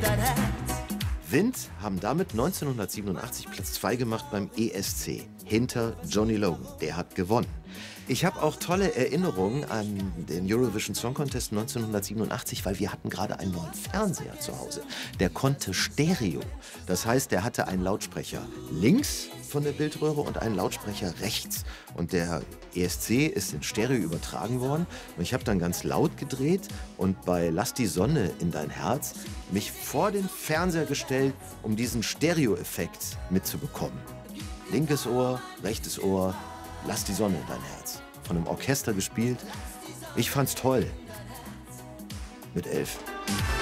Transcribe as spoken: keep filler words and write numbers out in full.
dein Herz. Wind haben damit neunzehnhundertsiebenundachtzig Platz zwei gemacht beim E S C, hinter Johnny Logan. Der hat gewonnen. Ich habe auch tolle Erinnerungen an den Eurovision Song Contest neunzehnhundertsiebenundachtzig, weil wir hatten gerade einen neuen Fernseher zu Hause. Der konnte Stereo. Das heißt, der hatte einen Lautsprecher links von der Bildröhre und einen Lautsprecher rechts. Und der E S C ist in Stereo übertragen worden. Und ich habe dann ganz laut gedreht und bei Lass die Sonne in dein Herz mich vor den Fernseher gestellt, um diesen Stereo-Effekt mitzubekommen. Linkes Ohr, rechtes Ohr, Lass die Sonne in dein Herz. Von einem Orchester gespielt. Ich fand's toll. Mit elf.